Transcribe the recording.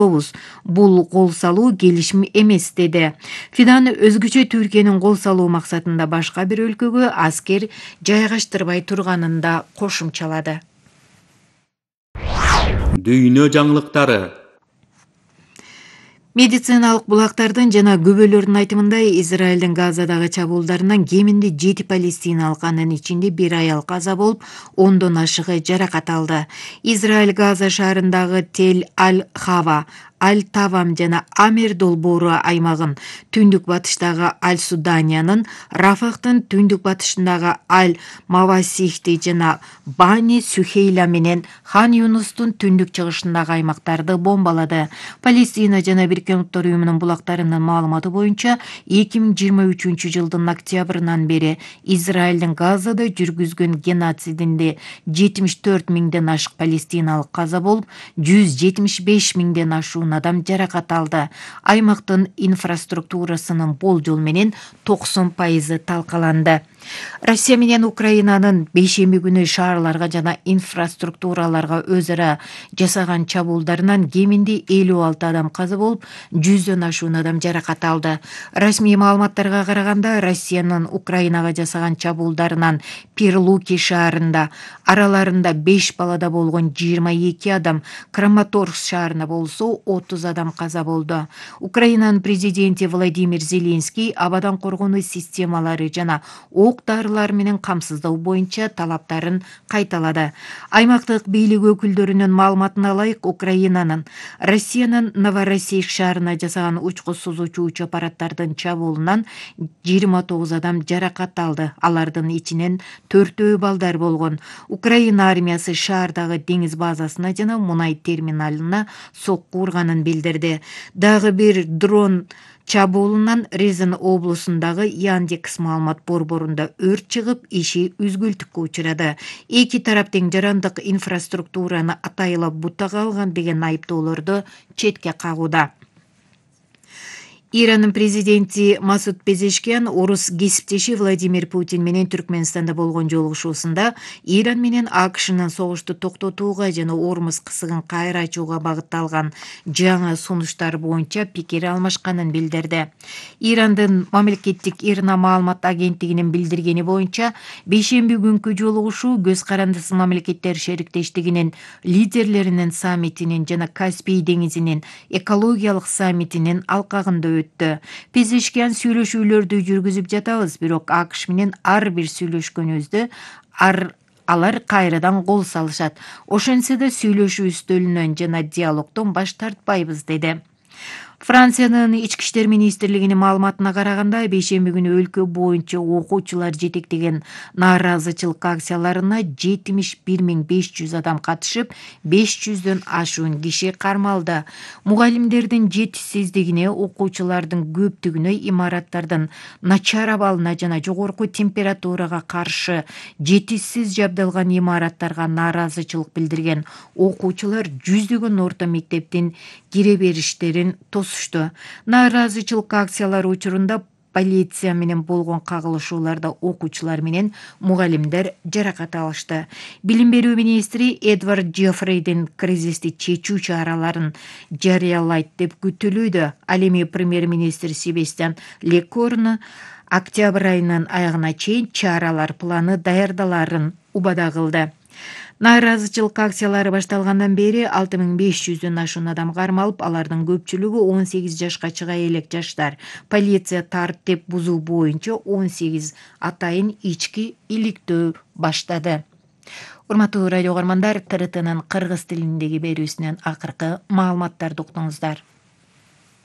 Бул кол салуу келишим эмес деди. Фидан өзгөчө Түркиянын кол салуу максатында башка бир өлкөгө аскер жайгаштырбай турганын да кошумчалады. Дүйнө жаңылыктары. Медициналык булактардын жана күбөлөрдүн айтымында Израилдин Газадагы чабуулдарынан кеминде 7 палестиналык, анын ичинде бир аял каза болуп, 10дон ашыгы жаракат алды. Израиль Газа шаарындагы Тель-Аль-Хава, Аль-Тавам жана Амер долбоору аймагын, түндүк батыштагы Аль-Суданиянын, Рафахтын түндүк батышындагы Аль-Мавасихти жана Бани Сухейла менен Хан Юнустун түндүк чыгышындагы аймактарды бомбалады. Палестина жана Бириккен Уттар уюмунун булактарынын маалыматы боюнча 2023 жылдын октябрынан бери Израилдин Газада жүргүзгөн геноцидинде 74 миңден ашык палестиналык каза болуп, 175 миңден ашуун адам жаракат алды. Аймактын инфраструктурасынын болжол менен 90% талкаланды. Россия менен Украинанын бейшемби күнү шаарларга жана инфраструктураларга өз ара жасаган чабуулдарынан кеминде 56 адам каза болуп, 100дөн ашуун адам жаракат алды. Расмий маалыматтарга караганда, Россиянын Украинага жасаган чабуулдарынан Перлуки шаарында, араларында 5 балада болгон 22 адам, Краматорск шаарында болсо 30 адам каза болду. Украинанын президенти Владимир Зеленский абадан коргонуу системалары жана ок-дарылар менен камсыздоо боюнча талаптарын кайталады. Аймактык бийлик өкүлдөрүнүн маалыматына ылайык, Украинанын Россиянын Новороссийск шаарына жасаган учкусуз учуучу аппараттардын чабуулунан 29 адам жаракат алды. Алардын ичинен 4 балдар болгон. Украина армиясы шаардагы деңиз базасына жана мунай терминалына сокку урганын билдирди. Дагы бир дрон чабуулунан Резин облусундагы Яндекс маалымат борборунда өрт чыгып, иши үзгүлтүккө учурады. Эки тарап тең жарандык инфраструктураны атайылап бутага алган деген айыптоолорду четке кагууда. Иранын президенти Масуд Пезешкиан орус кесиптеши Владимир Путин менен Түркмөнстанда болгон жолугушуусунда Иран менен АКШнын согушту токтотууга жана Ормуз кысыгын кайра ачууга багытталган жаңы сунуштар боюнча пикир алмашканын билдирди. Ирандын мамлекеттик ИРНА маалымат агенттигинин билдиргени боюнча, бейшемби күнкү жолугушуу көз карандысы мамлекеттер шериктештигинин лидерлеринин саммитинин жана Каспий деңизинин экологиялык саммитинин алкагында Пезешкиан сүйлөшүүлөрдү жүргүзүп жатабыз, бирок АКШ менен ар бир сүйлөшкөнүбүздө алар кайрадан кол салышат. Ошентсе да сүйлөшүү үстөлүнөн жана диалогдон баш тартпайбыз, деди. Франциянын ички иштер министрлигинин маалыматына караганда, бейшемби күнү өлкө боюнча окуучулар жетектеген нааразычылык акцияларына 71.500 адам катышып, 500дөн ашуун киши кармалды. Мугалимдердин жетишсиздигине, окуучулардын көптүгүнө, имараттардын начар абалына жана жогорку температурага каршы жетишсиз жабдылган имараттарга нааразычылык билдирген окуучулар жүздөгөн орто мектептин кире бериштерин тосушту. Нааразычылык акциялары учурунда полиция менен болгон кагылышууларда окуучулар менен мугалимдер жаракат алышты. Билим берүү министри Эдвард Джеффрейдин кризисти чечүү чараларын жарыялайт деп күтүлүүдө. Ал эми премьер-министр Себастьян Лекорну октябрь айынын аягына чейин чаралар планы даярдаларын убада кылды. Нааразычылык акциялары башталгандан бери 6500дөн ашуун адам кармалып, алардын көпчүлүгү 18 жашка чыга элек жаштар. Полиция тартип бузуу боюнча 18 атайын ички иликтөө баштады. Урматтуу радио угармандар, ТРТнын кыргыз тилиндеги берүүсүнөн акыркы маалыматтарды уктуңуздар.